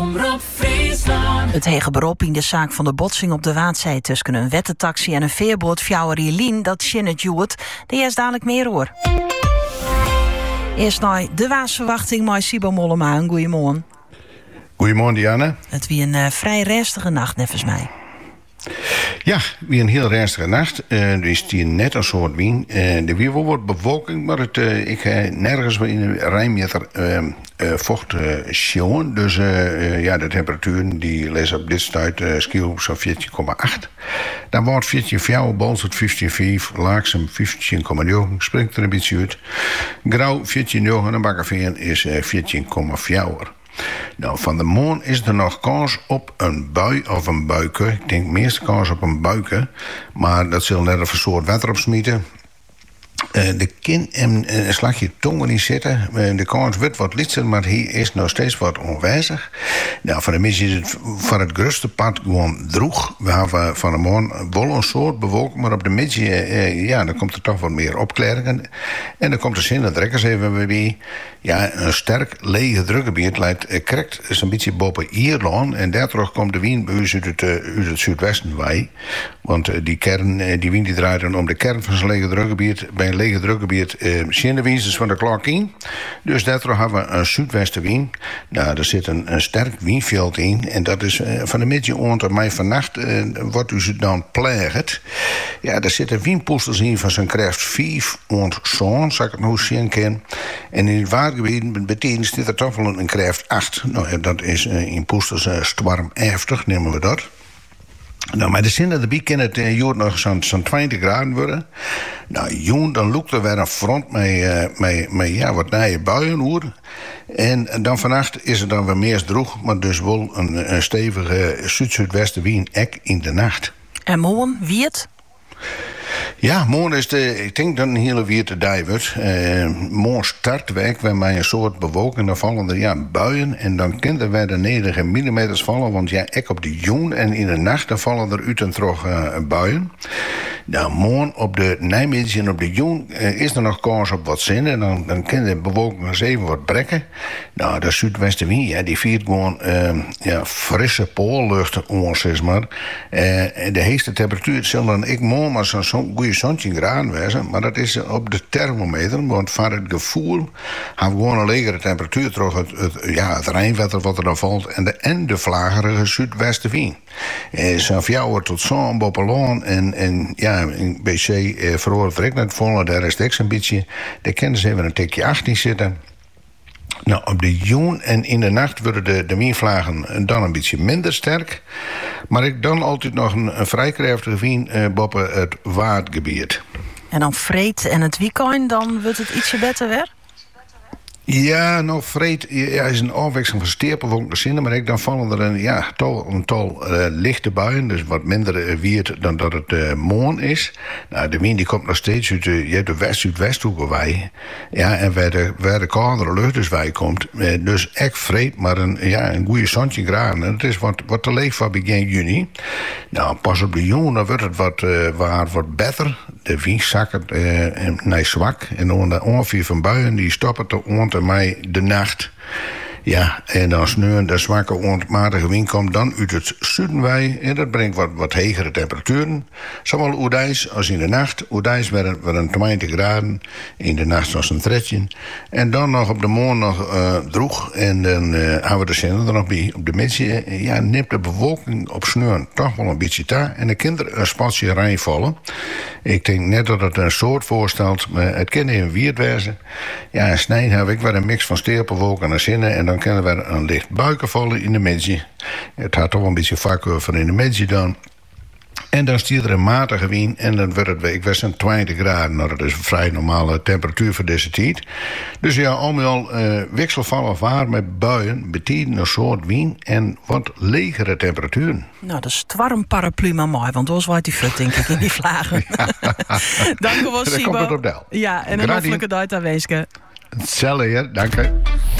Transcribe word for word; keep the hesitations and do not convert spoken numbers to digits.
Omroep Friesland. Het hege beroep in de zaak van de botsing op de Waadzee tussen een wettentaxi en een veerboot Fjouwerierlien, dat Shinnet Joert, die is dadelijk meer hoor. Eerst naar de waarsverwachting met Sibo Mollema. Goedemorgen. Goedemorgen, Diana. Het wie een uh, vrij rustige nacht, nevens mij. Ja, wie een heel rustige nacht. Uh, er is hier net een soort wien. Uh, er weer wel wat bewolking, maar het, uh, ik heb nergens in een rijmeter uh, uh, vocht uh, sjoen. Dus uh, uh, ja, de temperatuur die lees op dit tijd uh, skiel op zo'n veertien komma acht. Dan wordt veertien komma vier, bols het vijftien komma vijf, laagsem vijftien komma negen, springt er een beetje uit. Grauw veertien komma negen en Bakkerveen is uh, veertien komma vier. Nou, van de morgen is er nog kans op een bui of een buiken. Ik denk meeste kans op een buiken. Maar dat zal net een soort water opsmieten. Uh, de kin en een slagje tongen niet zitten. Uh, de kans wordt wat lichter, maar hij is nog steeds wat onwijzig. Nou, van de mis is het van het grootste pad gewoon droeg. We hebben van de morgen wel een soort bewolking, maar op de middag, uh, ja, dan komt er toch wat meer opklaringen. En dan komt de zin, dat trekkers even bij. Ja, een sterk lege drukgebied leidt uh, correct een beetje boven Ierland. En daardoor komt de wind bij u uit het, uh, uit het zuidwesten wij. Want uh, die kern, uh, die wind die draait dan om de kern van zijn lege drukgebied. Bij een lege drukgebied uh, zien de wind van de klok in. Dus daardoor hebben we een zuidwestenwind. Nou, er zit een, een sterk windveld in. En dat is uh, van de middag onder mij vannacht uh, wordt u ze dan pleegt. Ja, er zitten windpoesters in van zijn kracht vijf en zo'n, zou ik het nou zien kan. En in het waardgebied betekent dit er toch wel een kracht acht. Nou, dat is uh, in poesters uh, storm heftig, nemen we dat. Nou, maar de zin dat erbij kan het uh, nog zo'n zo'n twintig graden worden. Nou, joen, dan loopt er weer een front met, uh, met, met ja, wat nije buien hoor. En, en dan vannacht is het dan weer meer droog, maar dus wel een, een stevige zuid-zuidwestenwind ek in de nacht. En morgen, wie het? Ja, morgen is de, ik denk dat een hele wierte dag wordt. Uh, morgen startwerk we met een soort bewolking. Dan vallen er ja, buien en dan kunnen wij de nederige millimeters vallen. Want ja, ek op de joen en in de nacht dan vallen er uit en terug uh, buien. Nou, morgen op de Nijmegen en op de joen uh, is er nog kans op wat zin. En dan, dan kan de bewolking eens even wat brekken. Nou, de zuidwestenwind, ja, die viert gewoon uh, ja, frisse poollucht ons, zeg maar. Uh, en de heetste temperatuur zal dan ik morgen maar zo'n zo goede zeventien graden wezen. Maar dat is op de thermometer. Want van het gevoel hebben we gewoon een legere temperatuur terug. Het, het, ja, het rijnwetter wat er dan valt. En de, en de vlagerige zuidwestenwind. Uh, zo'n fjouwer tot zo'n boppeloon. En, en ja, in B C uh, verhoor het net volle. Daar is het een beetje. Daar kunnen ze even een tikje achttien zitten. Nou, op de joen en in de nacht worden de, de windvlagen dan een beetje minder sterk. Maar ik dan altijd nog een, een vrij krachtige wind uh, boven het waardgebied. En dan vreed en het weekend, dan wordt het ietsje beter weer? Ja, nou, vreed ja, is een afwisseling van stapelwolken zinnen, maar ik dan vallen er een, ja, tal, een tal uh, lichte buien, dus wat minder uh, wierd dan dat het uh, morgen is. Nou, de wind die komt nog steeds uit de, ja, de west-zuidwesthoeken wij. Ja, en waar de, waar de koude lucht dus wij komt. Uh, dus echt vreed, maar een, ja, een goede zeventien graden. En het is wat, wat te leeg van begin juni. Nou, pas op de jongen, dan wordt het wat, uh, waar, wat beter. De wind zakken uh, naar zwak. En onder ongeveer van buien die stoppen te onder mij de nacht. Ja, en dan sneuren de zwakke onmatige wind komt dan uit het zuiden wij. En dat brengt wat, wat hegere temperaturen. Zowel oerdijs als in de nacht. Oerdijs werden we een twintig graden. In de nacht was een dertien. En dan nog op de morgen nog uh, droeg. En dan uh, hebben we de zin er nog bij. Op de middag uh, ja, neemt de bewolking op sneuren toch wel een beetje ta. En de kinderen een spatje rijn vallen. Ik denk net dat het een soort voorstelt. Maar het kan even weird wezen. Ja, in Snijn heb ik wel een mix van stapelwolken en zinnen. En dan kunnen we een licht buiken vallen in de middag. Het had toch wel een beetje vacuüm van in de middag dan. En dan stiert er een matige wind en dan wordt het, ik was een twintig graden. Nou, dat is een vrij normale temperatuur voor deze tijd. Dus ja, allemaal uh, wisselvallig waar met buien, betekent een soort wind en wat legere temperaturen. Nou, dat is het warm paraplu maar mooi, want anders waait die fut, denk ik, in die vlagen. Ja. Dank u wel, Sibo. Dan komt het op del. Ja, en een hoffelijke dag aan wezen. Hetzelfde, ja. Dank u.